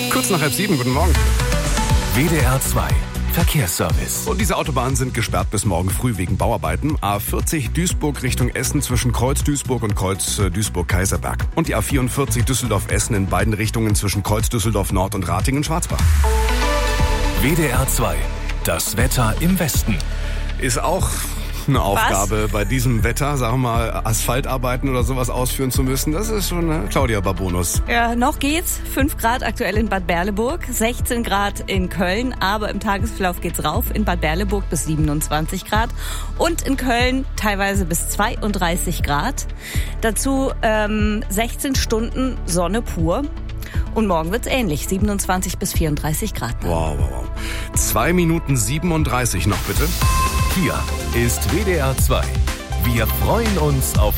Kurz nach 6:30, guten Morgen. WDR 2 Verkehrsservice. Und diese Autobahnen sind gesperrt bis morgen früh wegen Bauarbeiten. A40 Duisburg Richtung Essen zwischen Kreuz Duisburg und Kreuz Duisburg-Kaiserberg. Und die A44 Düsseldorf-Essen in beiden Richtungen zwischen Kreuz Düsseldorf-Nord und Ratingen-Schwarzbach. WDR 2, das Wetter im Westen. Ist auch eine Aufgabe bei diesem Wetter, sagen wir mal, Asphaltarbeiten oder sowas ausführen zu müssen. Das ist schon ein Claudia-Bonus. Ja, noch geht's. 5 Grad aktuell in Bad Berleburg, 16 Grad in Köln, aber im Tagesverlauf geht's rauf. In Bad Berleburg bis 27 Grad und in Köln teilweise bis 32 Grad. Dazu 16 Stunden Sonne pur. Und morgen wird's ähnlich, 27 bis 34 Grad. Wow. 2:37 noch bitte. Hier ist WDR 2. Wir freuen uns auf